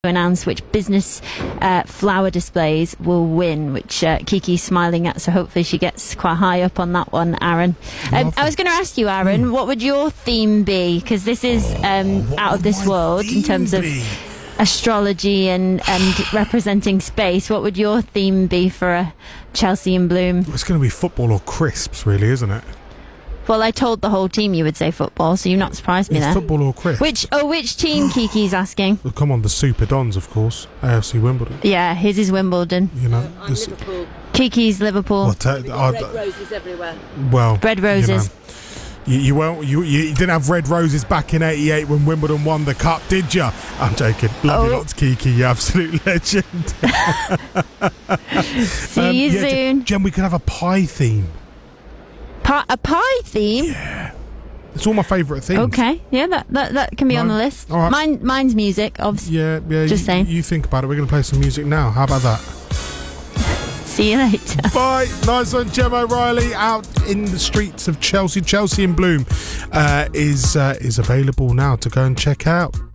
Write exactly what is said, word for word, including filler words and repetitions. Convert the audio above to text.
announce which business uh, flower displays will win, which uh, Kiki's smiling at, so hopefully she gets quite high up on that one, Aaron. Um, I was going to ask you, Aaron, mm. what would your theme be? Because this is um, oh, out of this world in terms of be? astrology and, and representing space. What would your theme be for a Chelsea in Bloom? It's going to be football or crisps, really, isn't it? Well, I told the whole team you would say football, so you've not surprised me it's there. Football or crisps? Which oh, which team Kiki's asking? Well, come on, the Super Dons, of course. A F C Wimbledon. Yeah, his is Wimbledon. You know, um, I'm this, Liverpool. Kiki's Liverpool. Well, ta- We've I, got red roses everywhere. Well, red roses. You, know, you, you won't. You, you didn't have red roses back in eighty-eight when Wimbledon won the cup, did you? I'm joking. Love oh. you lots, Kiki. You absolute legend. See um, you yeah, soon. Jen, we could have a pie theme. Pi- a pie theme? Yeah. It's all my favourite themes. Okay, yeah, that that, that can be no. on the list. All right. Mine, mine's music, obviously. Yeah, yeah. Just you, saying. You think about it. We're going to play some music now. How about that? See you later. Bye. Nice one, Gem O'Reilly. Out in the streets of Chelsea. Chelsea in Bloom uh, is uh, is available now to go and check out.